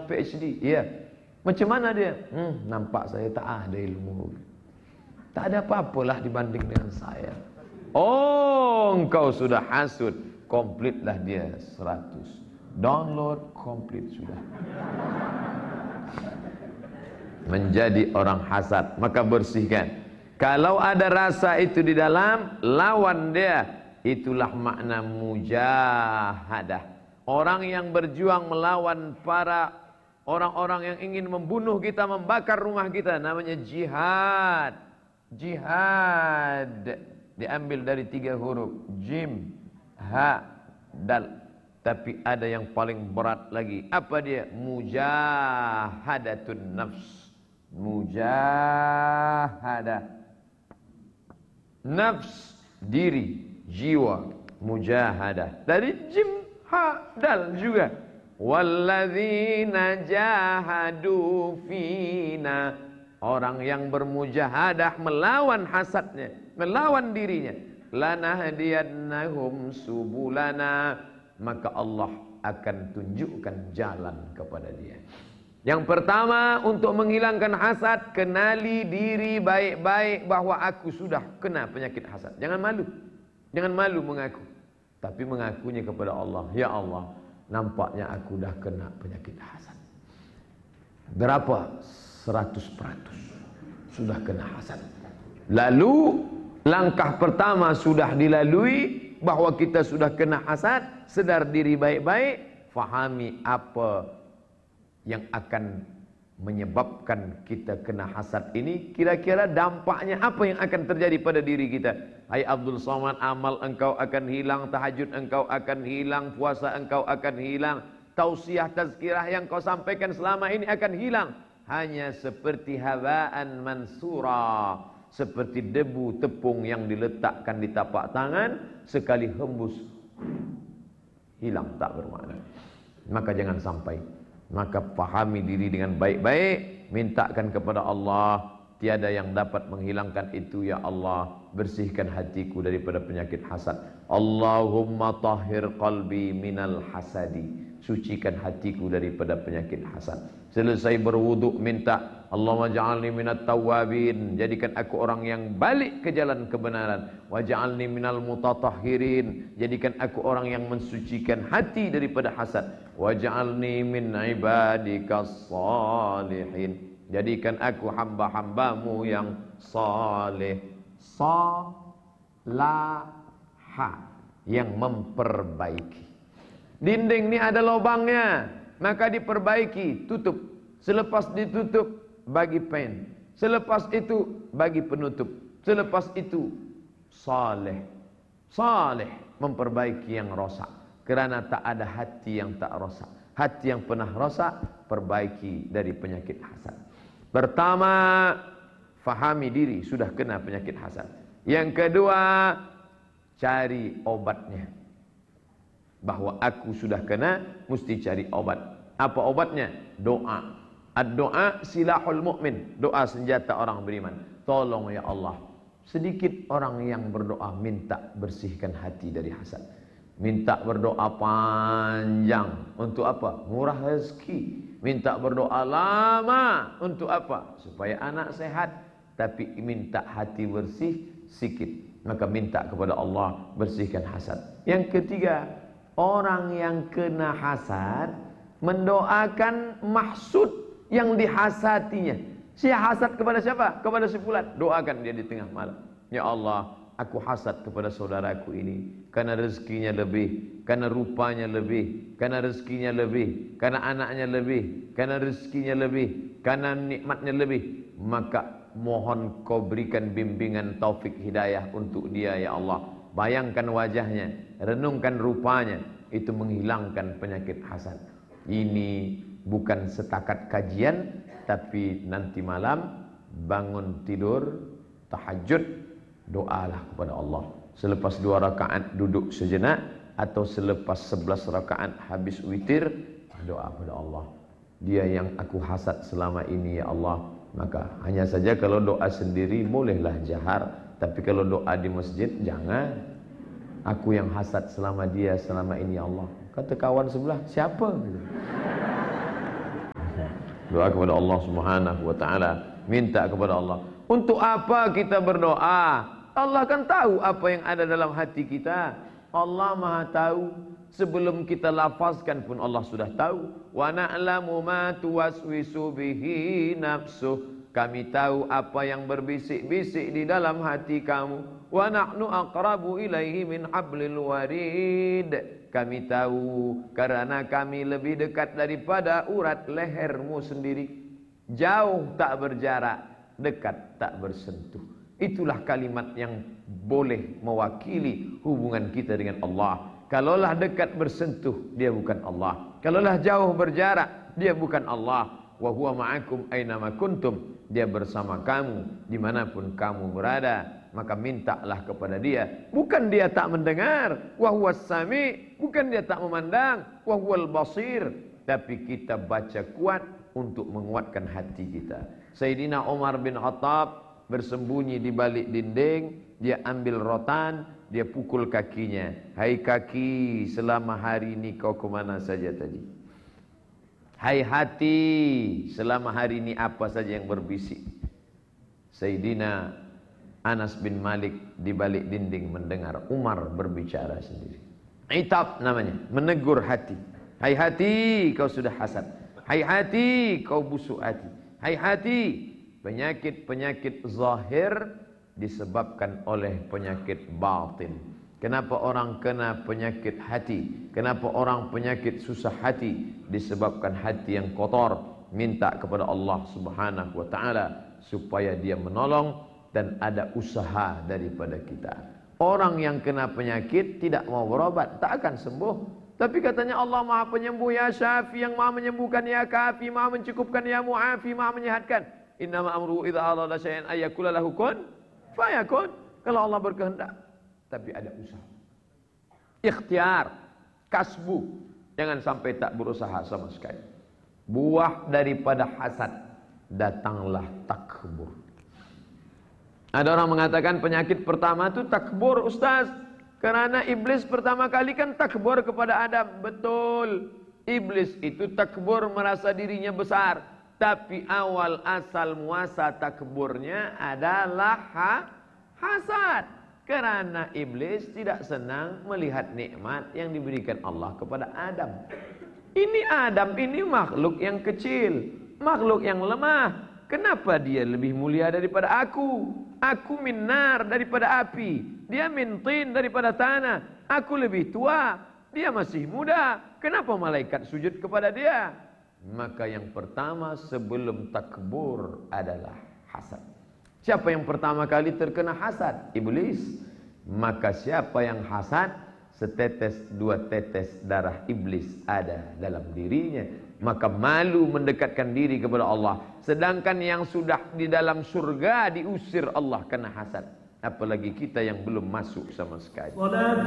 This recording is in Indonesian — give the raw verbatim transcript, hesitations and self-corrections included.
gelar P H D. Iya. Macam mana dia? Hmm, nampak saya tak ada ilmu. Tak ada apa-apalah dibanding dengan saya. Oh, engkau sudah hasud. Komplitlah dia seratus. Download komplit sudah. Menjadi orang hasad, maka bersihkan. Kalau ada rasa itu di dalam, lawan dia. Itulah makna mujahadah. Orang yang berjuang melawan para orang-orang yang ingin membunuh kita, membakar rumah kita, namanya jihad. Jihad diambil dari tiga huruf, jim, ha, dal. Tapi ada yang paling berat lagi. Apa dia? Mujahadatun nafs. Mujahadah. Nafs, diri, jiwa, mujahadah. Dari jim, ha, dal juga. Walladzina jahadu fina. Orang yang bermujahadah melawan hasadnya, melawan dirinya. Lanahdiyannahum subulana. Maka Allah akan tunjukkan jalan kepada dia. Yang pertama, untuk menghilangkan hasad, kenali diri baik-baik bahwa aku sudah kena penyakit hasad. Jangan malu. Jangan malu mengaku. Tapi mengakunya kepada Allah. Ya Allah, nampaknya aku dah kena penyakit hasad. Berapa? Seratus peratus sudah kena hasad. Lalu langkah pertama sudah dilalui, bahwa kita sudah kena hasad. Sedar diri baik-baik, fahami apa yang akan menyebabkan kita kena hasad ini. Kira-kira dampaknya apa yang akan terjadi pada diri kita. Hai Abdul Somad, amal engkau akan hilang, tahajud engkau akan hilang, puasa engkau akan hilang, tausiah tazkirah yang kau sampaikan selama ini akan hilang. Hanya seperti hawaan mansura, seperti debu tepung yang diletakkan di tapak tangan, sekali hembus hilang, tak bermakna. Maka jangan sampai. Maka pahami diri dengan baik-baik, mintakan kepada Allah. Tiada yang dapat menghilangkan itu, ya Allah. Bersihkan hatiku daripada penyakit hasad. Allahumma tahhir qalbi minal hasadi. Sucikan hatiku daripada penyakit hasad. Selesai berwuduk, minta, Allahumma ja'alni minat tawwabin. Jadikan aku orang yang balik ke jalan kebenaran. Waj'alni minal mutatahhirin. Jadikan aku orang yang mensucikan hati daripada hasad. Waj'alni min ibadikas salihin. Jadikan aku hamba-hambamu yang saleh. Salaha, yang memperbaiki. Dinding ini ada lubangnya, maka diperbaiki, tutup. Selepas ditutup, bagi pen. Selepas itu, bagi penutup. Selepas itu, saleh. Saleh, memperbaiki yang rosak. Kerana tak ada hati yang tak rosak. Hati yang pernah rosak, perbaiki dari penyakit hasad. Pertama, fahami diri sudah kena penyakit hasad. Yang kedua, cari obatnya. Bahwa aku sudah kena, mesti cari obat. Apa obatnya? Doa. Ad-doa silahul mu'min. Doa senjata orang beriman. Tolong ya Allah, sedikit orang yang berdoa minta bersihkan hati dari hasad. Minta berdoa panjang. Untuk apa? Murah rezeki. Minta berdoa lama. Untuk apa? Supaya anak sehat. Tapi minta hati bersih sikit. Maka minta kepada Allah bersihkan hasad. Yang ketiga, orang yang kena hasad mendoakan mahsud yang dihasatinya. Si hasad kepada siapa? Kepada si fulan. Doakan dia di tengah malam. Ya Allah, aku hasad kepada saudaraku ini karena rezekinya lebih, karena rupanya lebih, karena rezekinya lebih, karena anaknya lebih, karena rezekinya lebih, karena nikmatnya lebih. Maka mohon kau berikan bimbingan taufik hidayah untuk dia ya Allah. Bayangkan wajahnya, renungkan rupanya, itu menghilangkan penyakit hasad. Ini bukan setakat kajian, tapi nanti malam bangun tidur, tahajud, doalah kepada Allah. Selepas dua rakaat duduk sejenak, atau selepas sebelas rakaat habis witir, doa kepada Allah. Dia yang aku hasad selama ini ya Allah. Maka hanya saja kalau doa sendiri bolehlah jahar. Tapi kalau doa di masjid, jangan. Aku yang hasad selama dia selama ini ya Allah. Kata kawan sebelah, siapa? Doa kepada Allah Subhanahu wa taala, minta kepada Allah. Untuk apa kita berdoa? Allah kan tahu apa yang ada dalam hati kita. Allah Maha tahu. Sebelum kita lafazkan pun Allah sudah tahu. Wa na'lamu ma tuwaswisu bihi nafsuh. Kami tahu apa yang berbisik-bisik di dalam hati kamu. Wa nahnu aqrabu ilaihi min hablil warid. Kami tahu karena kami lebih dekat daripada urat lehermu sendiri. Jauh tak berjarak, dekat tak bersentuh. Itulah kalimat yang boleh mewakili hubungan kita dengan Allah. Kalaulah dekat bersentuh, dia bukan Allah. Kalaulah jauh berjarak, dia bukan Allah. Wa huwa ma'akum aynama kuntum. Dia bersama kamu dimanapun kamu berada. Maka mintalah kepada dia. Bukan dia tak mendengar. Wa huwas sami. Bukan dia tak memandang. Wa huwal basir. Tapi kita baca kuat untuk menguatkan hati kita. Sayyidina Umar bin Khattab bersembunyi di balik dinding, dia ambil rotan, dia pukul kakinya. Hai kaki, selama hari ini kau kemana saja tadi? Hai hati, selama hari ini apa saja yang berbisik? Sayyidina Anas bin Malik di balik dinding mendengar Umar berbicara sendiri. Itab namanya, menegur hati. Hai hati, kau sudah hasad. Hai hati, kau busuk hati. Hai hati, penyakit-penyakit zahir disebabkan oleh penyakit batin. Kenapa orang kena penyakit hati? Kenapa orang penyakit susah hati? Disebabkan hati yang kotor. Minta kepada Allah Subhanahu wa taala supaya dia menolong dan ada usaha daripada kita. Orang yang kena penyakit tidak mau berobat, tak akan sembuh. Tapi katanya Allah Maha Penyembuh, ya Syafi, yang Maha menyembuhkan, ya Kafi, Maha mencukupkan, ya Mu'afi, Maha menyehatkan. Innama amruhu idza arada syai'an ayyakula lahu kun fayakun. Kalau Allah berkehendak, tapi ada usaha. Ikhtiar, kasbu, jangan sampai tak berusaha sama sekali. Buah daripada hasad, datanglah takbur. Ada orang mengatakan penyakit pertama itu takbur, Ustaz. Karena iblis pertama kali kan takbur kepada Adam. Betul. Iblis itu takbur merasa dirinya besar. Tapi awal asal muasa takburnya adalah ha hasad. Karena iblis tidak senang melihat nikmat yang diberikan Allah kepada Adam. Ini Adam ini makhluk yang kecil, makhluk yang lemah. Kenapa dia lebih mulia daripada aku? Aku minar daripada api. Dia mintin daripada tanah. Aku lebih tua. Dia masih muda. Kenapa malaikat sujud kepada dia? Maka yang pertama sebelum takbur adalah hasad. Siapa yang pertama kali terkena hasad? Iblis. Maka siapa yang hasad, setetes dua tetes darah iblis ada dalam dirinya. Maka malu mendekatkan diri kepada Allah. Sedangkan yang sudah di dalam surga diusir Allah karena hasad. Apalagi kita yang belum masuk sama sekali.